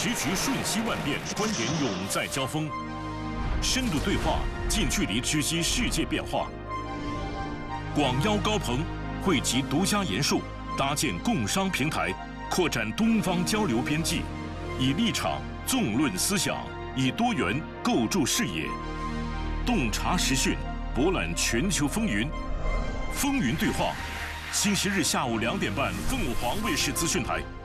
时局瞬息万变，观点永在交锋。深度对话，近距离直击世界变化。广邀高朋，汇集独家研述，搭建共商平台，扩展东方交流边际，以立场纵论思想，以多元构筑视野，洞察时讯，博览全球风云。风云对话，星期日下午2点半，凤凰卫视资讯台。